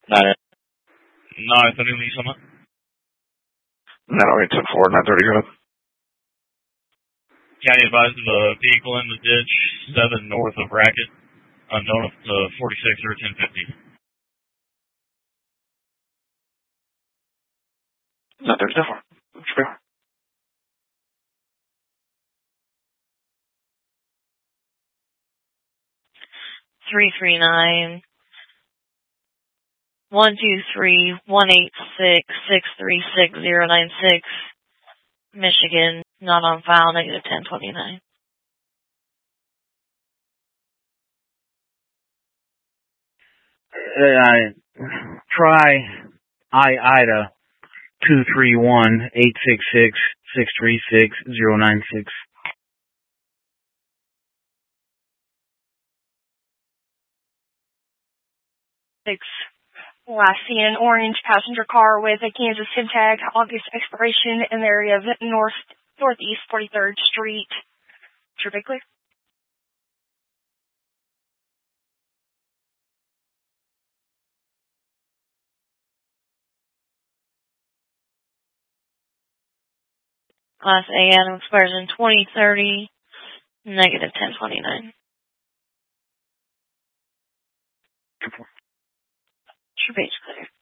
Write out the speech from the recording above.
9. 930 Lee Summit. 908 10-4, 930, go ahead. County advised of a vehicle in the ditch 7 north of Racket, unknown of 46 or 1050. 930, 10-4. Sure. 339 123 186 636 096, Michigan, not on file, negative 1029. Try Ida 231 866 636 096. Last seen an orange passenger car with a Kansas SIM tag, August expiration in the area of northeast 43rd Street. Traffic clear. Class A item expires in 2030, negative 1029. Traffic clear.